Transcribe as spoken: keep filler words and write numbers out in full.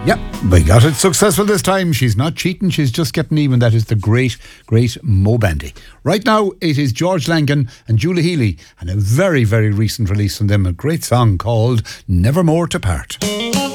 Yep, we got it successful this time. She's not cheating, she's just getting even. That is the great, great Mo Bandy. Right now, it is George Langan and Julie Healy, and a very, very recent release from them, a great song called Nevermore to Part.